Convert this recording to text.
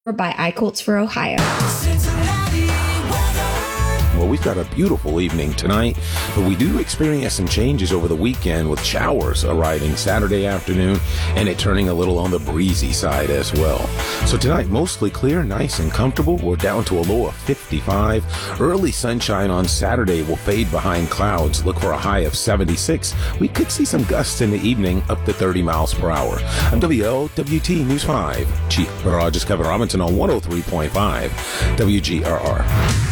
by iColts for Ohio. Well, we've got a beautiful evening tonight, but we do experience some changes over the weekend with showers arriving Saturday afternoon and it turning a little on the breezy side as well. So tonight, mostly clear, nice and comfortable. We're down to a low of 55. Early sunshine on Saturday will fade behind clouds. Look for a high of 76. We could see some gusts in the evening up to 30 miles per hour. I'm WLWT News 5. Chief Meteorologist Kevin Robinson on 103.5 WGRR.